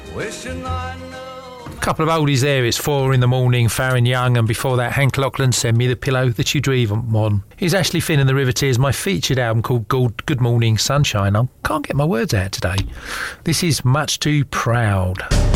A couple of oldies there. It's 4 in the morning, Farron Young, and before that, Hank Lachlan, Send Me the Pillow That You Dream On. Here's Ashley Finn and the Riveteers, my featured album called Good Morning Sunshine. I can't get my words out today. This is Much Too Proud.